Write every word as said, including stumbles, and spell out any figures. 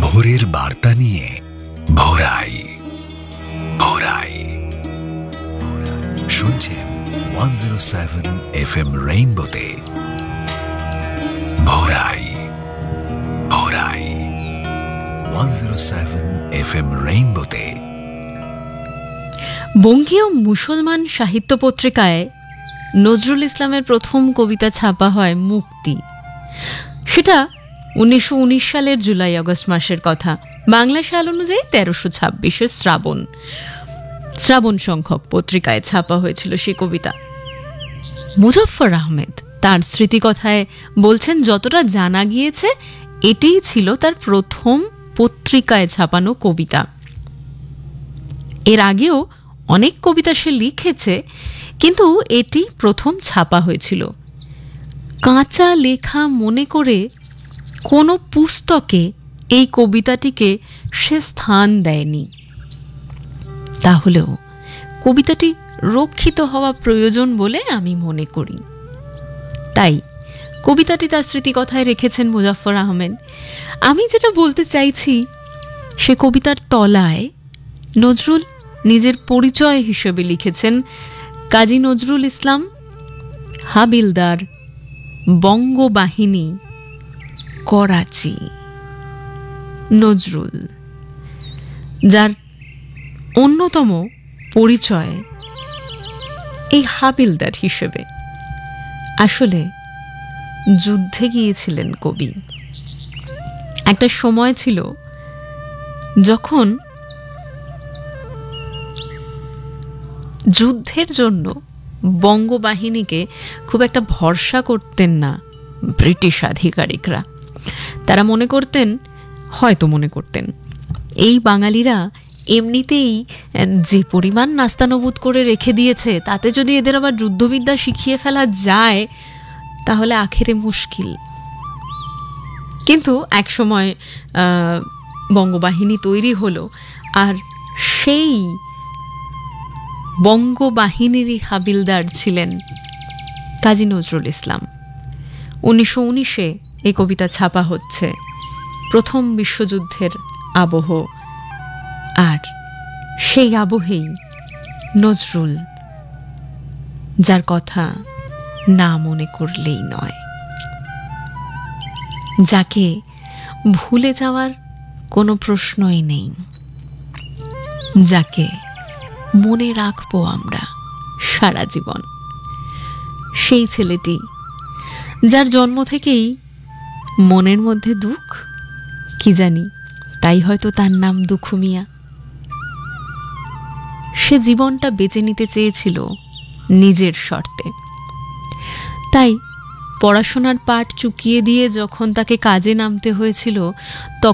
ভোরের বার্তা নিয়ে ভোরাই ভোরাই শুনছেন one zero seven F M রেইনবোতে ভোরাই ভোরাই one zero seven F M রেইনবোতে। বঙ্গীয় মুসলমান সাহিত্য পত্রিকায় নজরুল ইসলামের প্রথম কবিতা ছাপা হয় মুক্তি। সেটা উনিশশো উনিশ সালের জুলাই আগস্ট মাসের কথা। বাংলা সাল অনুযায়ী তেরোশো ছাব্বিশের শ্রাবণ শ্রাবণ সংখ্যক পত্রিকায় ছাপা হয়েছিল সেই কবিতা। মুজফফর আহমেদ তার স্মৃতিকথায় বলছেন, যতটা জানা গিয়েছে এটিই ছিল তার প্রথম পত্রিকায় ছাপানো কবিতা। এর আগেও অনেক কবিতা সে লিখেছে, কিন্তু এটি প্রথম ছাপা হয়েছিল। কাঁচা লেখা মনে করে কোনো পুস্তকে এই কবিতাটিকে সে স্থান দেয়নি। তাহলেও কবিতাটি রক্ষিত হওয়া প্রয়োজন বলে আমি মনে করি। তাই কবিতাটি তার স্মৃতিকথায় রেখেছেন মুজফফর আহমেদ। আমি যেটা বলতে চাইছি, সে কবিতার তলায় নজরুল নিজের পরিচয় হিসেবে লিখেছেন কাজী নজরুল ইসলাম, হাবিলদার, বঙ্গবাহিনী, করাচি। নজরুল, যার অন্যতম পরিচয় এই হাবিলদার হিসেবে। আসলে যুদ্ধে গিয়েছিলেন কবি। একটা সময় ছিল যখন যুদ্ধের জন্য বঙ্গবাহিনীকে খুব একটা ভরসা করতেন না ব্রিটিশ আধিকারিকরা। তারা মনে করতেন, হয়তো মনে করতেন, এই বাঙালিরা এমনিতেই যে পরিমাণ নাস্তানবুদ করে রেখে দিয়েছে, তাতে যদি এদের আবার যুদ্ধবিদ্যা শিখিয়ে ফেলা যায় তাহলে আখেরে মুশকিল। কিন্তু এক সময় বঙ্গবাহিনী তৈরি হলো, আর সেই বঙ্গবাহিনীরই হাবিলদার ছিলেন কাজী নজরুল ইসলাম। উনিশশো উনিশে এই কবিতা ছাপা হচ্ছে। প্রথম বিশ্বযুদ্ধের আবহ, আর সেই আবহেই নজরুল, যার কথা না মনে করলেই নয়, যাকে ভুলে যাওয়ার কোনো প্রশ্নই নেই, যাকে মনে রাখবো আমরা সারা জীবন। সেই ছেলেটি, যার জন্ম থেকেই মনের মধ্যে দুঃখ, কি জানি, তাই হয়তো তার নাম দুঃখু মিয়া। সে জীবনটা বেঁচে নিতে চেয়েছিল নিজের শর্তে। তাই পড়াশোনার পাঠ চুকিয়ে দিয়ে যখন তাকে কাজে নামতে হয়েছিল, তখন